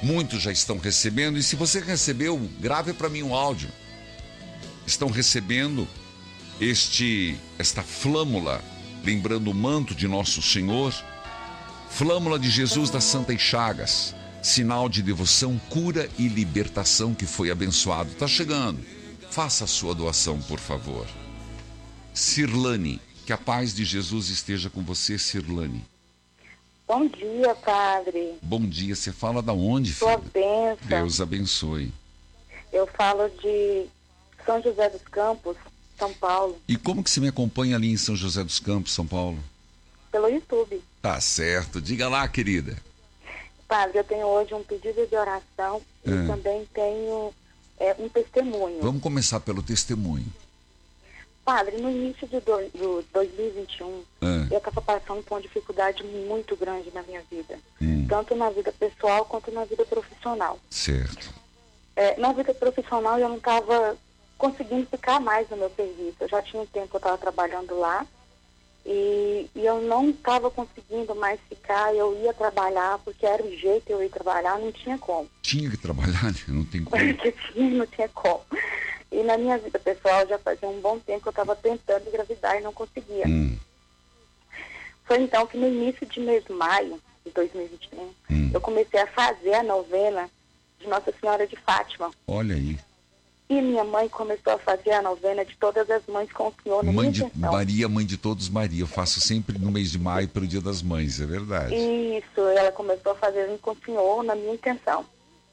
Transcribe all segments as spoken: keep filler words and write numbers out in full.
Muitos já estão recebendo, e se você recebeu, grave para mim um áudio. Estão recebendo este, esta flâmula, lembrando o manto de Nosso Senhor, flâmula de Jesus das Santas Chagas, sinal de devoção, cura e libertação que foi abençoado. Está chegando. Faça a sua doação, por favor. Cirlane, que a paz de Jesus esteja com você, Cirlane. Bom dia, padre. Bom dia. Você fala da onde, filha? Sua bênção. Deus abençoe. Eu falo de São José dos Campos, São Paulo. E como que você me acompanha ali em São José dos Campos, São Paulo? Pelo YouTube. Tá certo. Diga lá, querida. Padre, eu tenho hoje um pedido de oração É. e também tenho é, um testemunho. Vamos começar pelo testemunho. Padre, no início de do, do dois mil e vinte e um, É. eu estava passando por uma dificuldade muito grande na minha vida. Hum. Tanto na vida pessoal quanto na vida profissional. Certo. É, na vida profissional eu não estava conseguindo ficar mais no meu serviço. Eu já tinha um tempo que eu estava trabalhando lá e, e eu não estava conseguindo mais ficar. Eu ia trabalhar porque era o jeito de eu ir trabalhar, não tinha como. Tinha que trabalhar, né? Não tem como. Porque tinha, não tinha como. E na minha vida pessoal já fazia um bom tempo que eu estava tentando engravidar e não conseguia. Hum. Foi então que no início de mês de maio de dois mil e vinte e um, Hum. eu comecei a fazer a novena de Nossa Senhora de Fátima. Olha aí. E minha mãe começou a fazer a novena de todas as mães com o Senhor na Mãe minha de intenção. Maria, mãe de todos Maria. Eu faço sempre no mês de maio pelo Dia das Mães, é verdade. Isso, ela começou a fazer com o Senhor na minha intenção.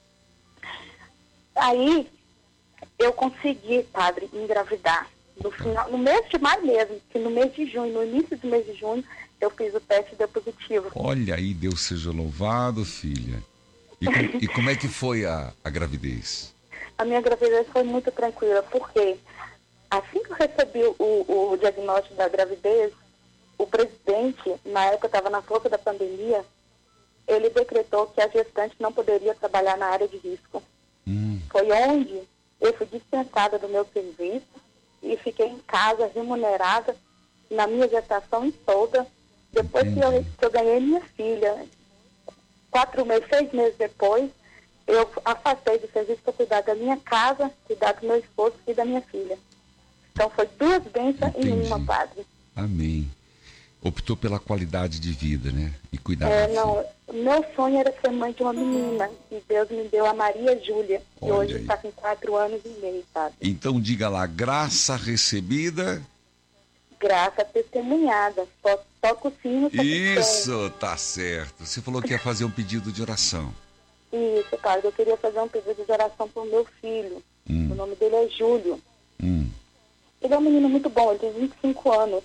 Aí, eu consegui, padre, engravidar. No, final, no mês de maio mesmo, que no mês de junho, no início do mês de junho, eu fiz o teste e deu positivo. Olha aí, Deus seja louvado, filha. E, com- e como é que foi a, a gravidez? A minha gravidez foi muito tranquila, porque assim que eu recebi o, o diagnóstico da gravidez, o presidente, na época estava na força da pandemia, ele decretou que a gestante não poderia trabalhar na área de risco. Hum. Foi onde eu fui dispensada do meu serviço e fiquei em casa, remunerada, na minha gestação toda. Depois que eu, que eu ganhei minha filha, quatro meses, seis meses depois, eu afastei do serviço para cuidar da minha casa, cuidar do meu esposo e da minha filha. Então foi duas bênçãos em Entendi. uma, padre. Amém. Optou pela qualidade de vida, né? E cuidar É, da não, filha. meu sonho era ser mãe de uma menina, e Deus me deu a Maria Júlia, que Olha hoje aí. está com quatro anos e meio, padre. Então diga lá, graça recebida. Graça testemunhada, só toca o sino. só que Isso, tá certo. Você falou que ia fazer um pedido de oração. tem. Isso, padre, eu queria fazer um pedido de oração para o meu filho. Hum. O nome dele é Júlio. Hum. Ele é um menino muito bom, ele tem vinte e cinco anos.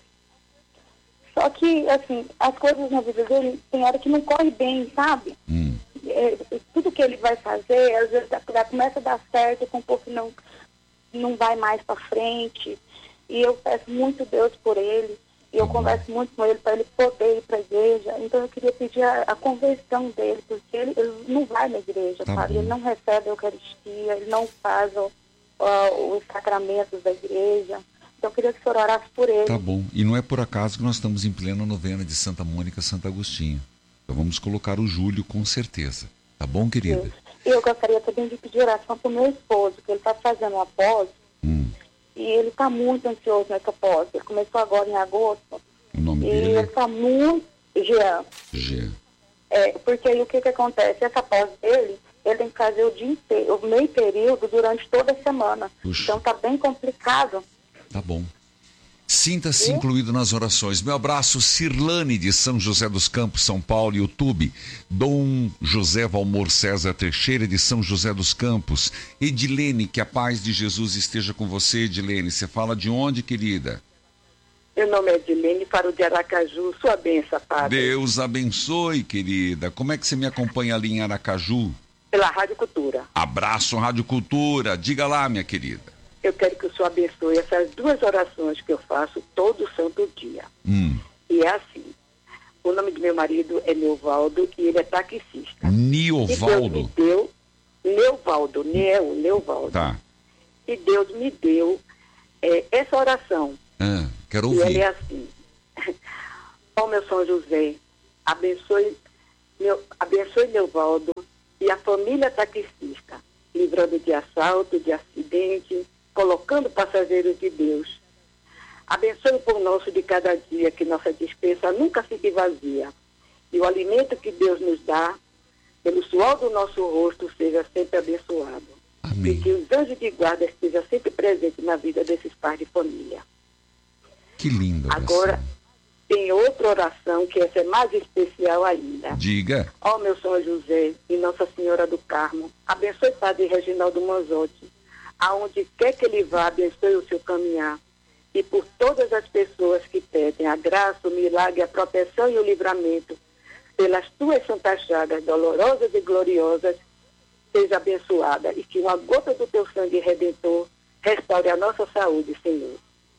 Só que, assim, as coisas na vida dele, tem hora que não corre bem, sabe? Hum. É, tudo que ele vai fazer, às vezes já começa a dar certo, com um pouco não, não vai mais para frente. E eu peço muito Deus por ele. E eu Tá bom. converso muito com ele para ele poder ir para a igreja. Então eu queria pedir a, a conversão dele, porque ele, ele não vai na igreja, Tá sabe? bom. Ele não recebe a Eucaristia, ele não faz o, o, os sacramentos da igreja. Então eu queria que o senhor orasse por ele. Tá bom. E não é por acaso que nós estamos em plena novena de Santa Mônica Santo Agostinho. Então vamos colocar o Júlio com certeza. Tá bom, querida? E eu gostaria também de pedir oração para o meu esposo, que ele está fazendo uma pós, Hum. e ele está muito ansioso nessa pós. Ele começou agora em agosto, O nome e dele ele é está muito... Jean. G. É, porque aí o que que acontece? Essa pós dele, ele tem que fazer o dia inteiro, o meio período durante toda a semana. Puxa. Então tá bem complicado. Tá bom. Sinta-se incluído nas orações. Meu abraço, Cirlane de São José dos Campos, São Paulo, YouTube. Dom José Valmor César Teixeira de São José dos Campos. Edilene, que a paz de Jesus esteja com você, Edilene. Você fala de onde, querida? Meu nome é Edilene, falo de Aracaju. Sua benção, padre. Deus abençoe, querida. Como é que você me acompanha ali em Aracaju? Pela Rádio Cultura. Abraço, Rádio Cultura. Diga lá, minha querida. Eu quero que o senhor abençoe essas duas orações que eu faço todo santo dia. Hum. E é assim. O nome do meu marido é Neuvaldo e ele é taxista. E Deus me Niovaldo. deu... Neuvaldo, Neo, Neuvaldo. Tá. E Deus me deu é, essa oração. Ah, quero E ela ouvir. é assim. Ó meu São José, abençoe, meu, abençoe Neuvaldo e a família taxista, livrando de assalto, de acidente, colocando passageiros de Deus. Abençoe o pão nosso de cada dia, que nossa despensa nunca fique vazia. E o alimento que Deus nos dá, pelo suor do nosso rosto, seja sempre abençoado. Amém. E que os anjos de guarda estejam sempre presentes na vida desses pais de família. Que lindo. Agora, tem outra oração que essa é mais especial ainda. Diga. Ó meu São José e Nossa Senhora do Carmo, abençoe Padre Reginaldo Manzotti, aonde quer que ele vá, abençoe o seu caminhar. E por todas as pessoas que pedem a graça, o milagre, a proteção e o livramento, pelas tuas santas chagas dolorosas e gloriosas, seja abençoada e que uma gota do teu sangue redentor restaure a nossa saúde, Senhor.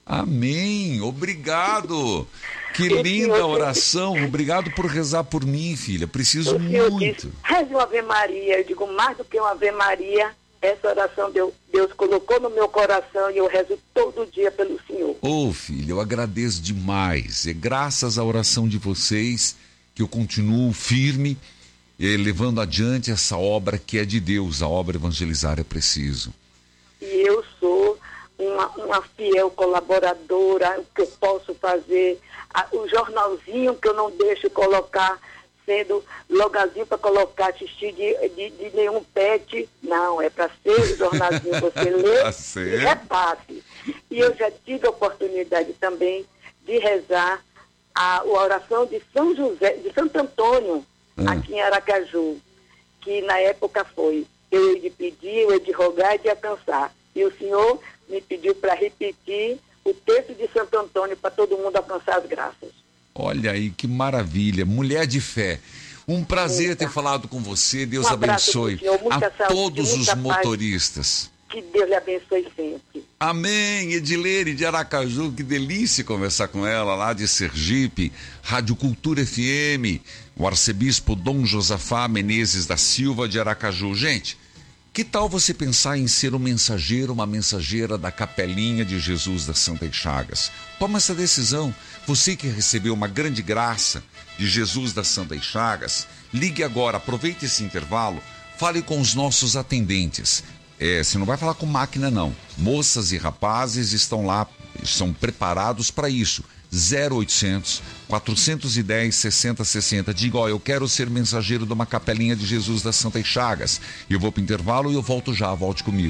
Amém. Obrigado. Que linda oração. Obrigado por rezar por mim, filha. Preciso muito. Disse, reze uma Ave Maria. Eu digo, mais do que uma Ave Maria, essa oração Deus, Deus colocou no meu coração e eu rezo todo dia pelo Senhor. Ô, filha, eu agradeço demais. É graças à oração de vocês que eu continuo firme, eh, levando adiante essa obra que é de Deus. A obra Evangelizar é Preciso. E eu sou uma, uma fiel colaboradora, o que eu posso fazer, a, o jornalzinho que eu não deixo colocar, sendo logazinho para colocar xixi de, de, de nenhum pet. Não, é para ser o jornalzinho, você lê e repasse. E eu já tive a oportunidade também de rezar a, a oração de São José, de Santo Antônio, hum. aqui em Aracaju, que na época foi, eu ia de pedir, eu ia de rogar e de alcançar. E o Senhor me pediu para repetir o texto de Santo Antônio para todo mundo alcançar as graças. Olha aí, que maravilha. Mulher de fé. Um prazer Eita. ter falado com você. Deus um abençoe senhor, a saúde, todos os motoristas. Paz. Que Deus lhe abençoe sempre. Amém. Edileire de Aracaju, que delícia conversar com ela lá de Sergipe. Rádio Cultura F M. O arcebispo Dom Josafá Menezes da Silva de Aracaju. Gente, que tal você pensar em ser um mensageiro, uma mensageira da Capelinha de Jesus das Santas Chagas? Toma essa decisão. Você que recebeu uma grande graça de Jesus das Santas Chagas, ligue agora, aproveite esse intervalo, fale com os nossos atendentes. É, você não vai falar com máquina, não. Moças e rapazes estão lá, são preparados para isso. zero oitocentos, quatrocentos e dez, sessenta sessenta. Diga, ó, eu quero ser mensageiro de uma Capelinha de Jesus das Santas Chagas. Eu vou para o intervalo e eu volto já, volte comigo.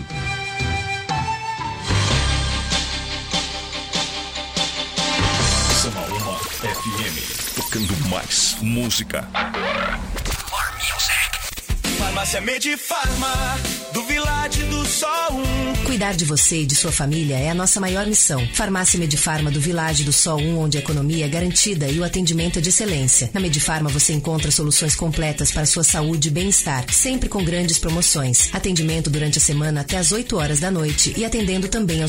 Samaúma F M, tocando mais música. Farmácia Medifarma, do Village do Sol um. Cuidar de você e de sua família é a nossa maior missão. Farmácia Medifarma do Village do Sol um, onde a economia é garantida e o atendimento é de excelência. Na Medifarma você encontra soluções completas para sua saúde e bem-estar, sempre com grandes promoções. Atendimento durante a semana até às oito horas da noite e atendendo também aos